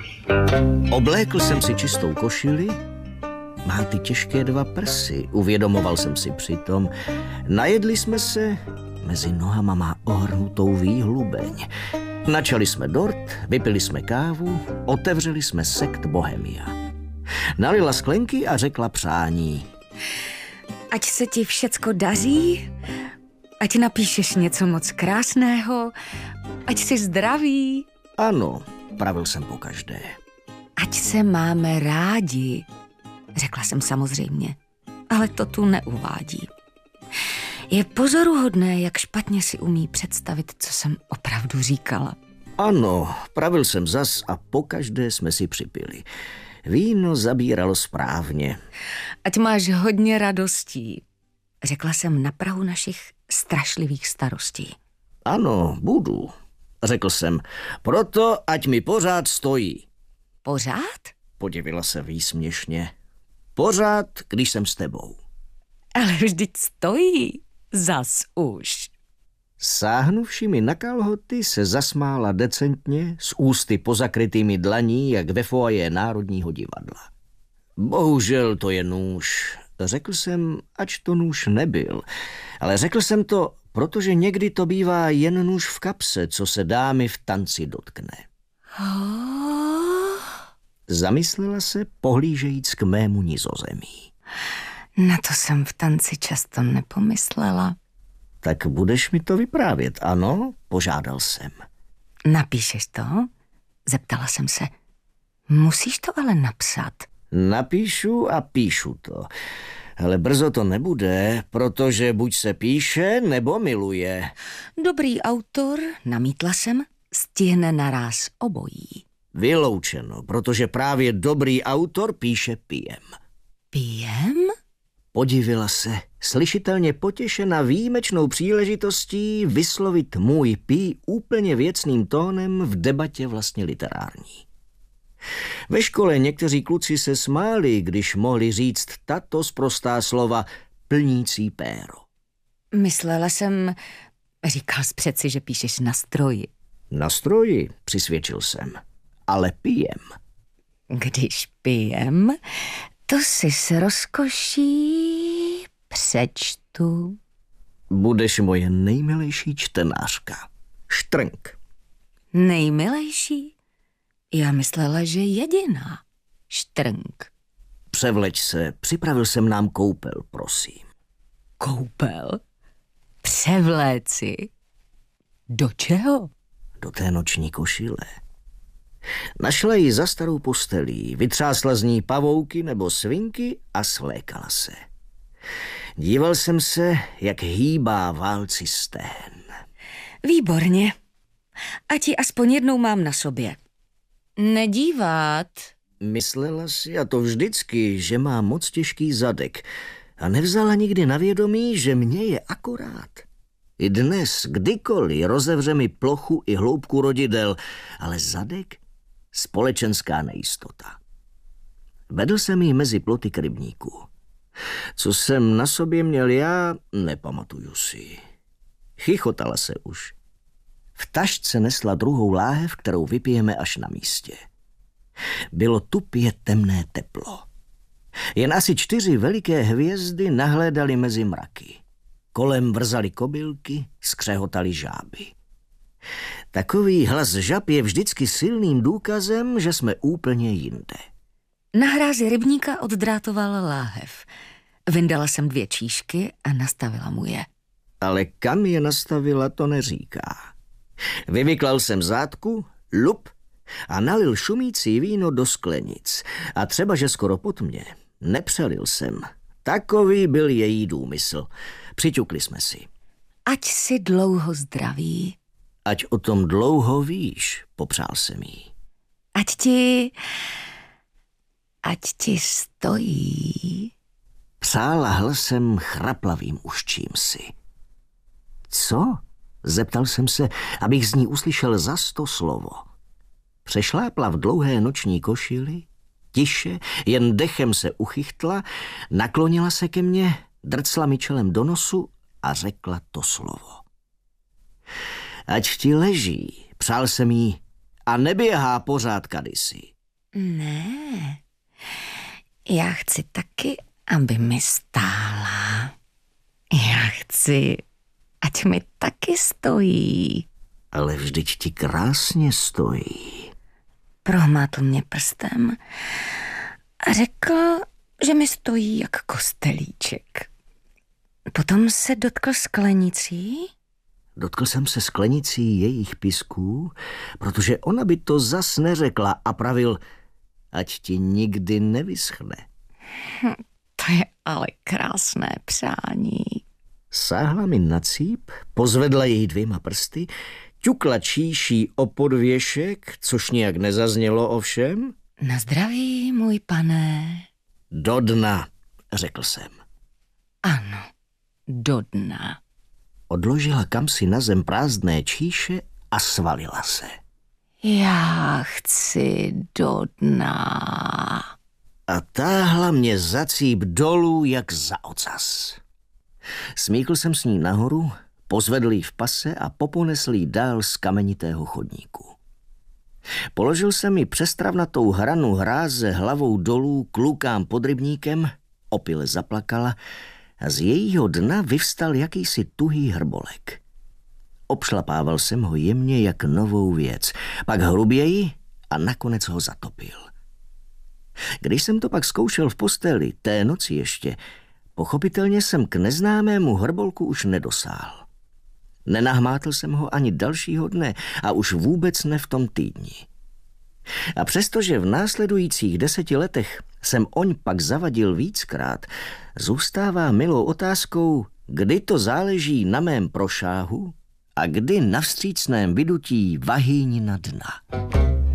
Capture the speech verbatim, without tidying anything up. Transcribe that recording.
Oblékl jsem si čistou košili, má ty těžké dva prsy, uvědomoval jsem si přitom. Najedli jsme se, mezi nohama má ohrnutou výhlubeň. Načali jsme dort, vypili jsme kávu, otevřeli jsme sekt Bohemia. Nalila sklenky a řekla přání. Ať se ti všecko daří, ať napíšeš něco moc krásného, ať jsi zdravý. Ano, pravil jsem pokaždé. Ať se máme rádi, řekla jsem samozřejmě, ale to tu neuvádí. Je pozoruhodné, jak špatně si umí představit, co jsem opravdu říkala. Ano, pravil jsem zas a pokaždé jsme si připili. Víno zabíralo správně. Ať máš hodně radostí, řekla jsem na prahu našich strašlivých starostí. Ano, budu, řekl jsem, proto ať mi pořád stojí. Pořád? Podivila se výsměšně. Pořád, když jsem s tebou. Ale vždyť stojí, zas už. Sáhnuvši mi na kalhoty se zasmála decentně, s ústy pozakrytými dlaní, jak ve foaje Národního divadla. Bohužel to je nůž. Řekl jsem, ač to nůž nebyl, ale řekl jsem to, protože někdy to bývá jen nůž v kapse, co se dámy v tanci dotkne. Oh. Zamyslela se, pohlížejíc k mému nizozemí. Na to jsem v tanci často nepomyslela. Tak budeš mi to vyprávět, ano? Požádal jsem. Napíšeš to? Zeptala jsem se. Musíš to ale napsat. Napíšu a píšu to. Ale brzo to nebude, protože buď se píše, nebo miluje. Dobrý autor, namítla jsem, stihne naráz obojí. Vyloučeno, protože právě dobrý autor píše pijem. Pijem? Podivila se, slyšitelně potěšena výjimečnou příležitostí vyslovit můj pí úplně věcným tónem v debatě vlastně literární. Ve škole někteří kluci se smáli, když mohli říct tato sprostá slova plnící péro. Myslela jsem, říkal jsi přeci, že píšeš na stroji. Na stroji, přisvědčil jsem, ale pijem. Když pijem, to si s rozkoší přečtu. Budeš moje nejmilejší čtenářka. Štrnk. Nejmilejší? Já myslela, že jediná. Štrnk. Převleč se, připravil jsem nám koupel, prosím. Koupel? Převléci? Do čeho? Do té noční košile. Našla ji za starou postelí, vytřásla z ní pavouky nebo svinky a svlékala se. Díval jsem se, jak hýbá válci stén. Výborně. Ať ji aspoň jednou mám na sobě. Nedívat. Myslela si, a to vždycky, že má moc těžký zadek a nevzala nikdy na vědomí, že mě je akorát. I dnes, kdykoliv, rozevře mi plochu i hloubku rodidel, ale zadek? Společenská nejistota. Vedl jsem jí mezi ploty k rybníku. Co jsem na sobě měl já, nepamatuju si. Chichotala se už. V tašce nesla druhou láhev, kterou vypijeme až na místě. Bylo tupě temné teplo. Jen asi čtyři veliké hvězdy nahlédaly mezi mraky. Kolem vrzaly kobylky, skřehotaly žáby. Takový hlas žab je vždycky silným důkazem, že jsme úplně jinde. Na hrázi rybníka oddrátovala láhev. Vyndala jsem dvě číšky a nastavila mu je. Ale kam je nastavila, to neříká. Vyvyklal jsem zátku, lup a nalil šumící víno do sklenic. A třeba, že skoro pod mě. Nepřelil jsem. Takový byl její důmysl. Přiťukli jsme si. Ať si dlouho zdraví. Ať o tom dlouho víš, popřál jsem jí. Ať ti... Ať ti stojí. Přála hlasem chraplavým uščím si. Co? Zeptal jsem se, abych z ní uslyšel zas to slovo. Přešlápla v dlouhé noční košili, tiše, jen dechem se uchychtla, naklonila se ke mně, drcla mi čelem do nosu a řekla to slovo. Ať ti leží, přál jsem jí, a neběhá pořád kadisi. Ne, já chci taky, aby mi stála. Já chci, ať mi taky stojí. Ale vždyť ti krásně stojí. Prohmátl mě prstem a řekl, že mi stojí jak kostelíček. Potom se dotkl sklenicí. Dotkl jsem se sklenicí jejich pisků, protože ona by to zas neřekla a pravil, ať ti nikdy nevyschne. Hm, to je ale krásné přání. Sáhla mi na cíp, pozvedla jej dvěma prsty, ťukla číší o podvěšek, což nějak nezaznělo ovšem. Na zdraví, můj pane. Do dna, řekl jsem. Ano, do dna. Odložila kamsi na zem prázdné číše a svalila se. Já chci do dna. A táhla mě za cíp dolů jak za ocas. Smíkl jsem s ní nahoru, pozvedl jí v pase a poponesl jí dál z kamenitého chodníku. Položil jsem ji přes travnatou hranu hráze hlavou dolů k lukám pod rybníkem, opile zaplakala a z jejího dna vyvstal jakýsi tuhý hrbolek. Obšlapával jsem ho jemně jak novou věc, pak hruběji a nakonec ho zatopil. Když jsem to pak zkoušel v posteli, té noci ještě, pochopitelně jsem k neznámému hrbolku už nedosál. Nenahmátl jsem ho ani dalšího dne a už vůbec ne v tom týdni. A přestože v následujících deseti letech jsem oň pak zavadil víckrát, zůstává milou otázkou, kdy to záleží na mém prošáhu a kdy na vstřícném vydutí vahýnina dna.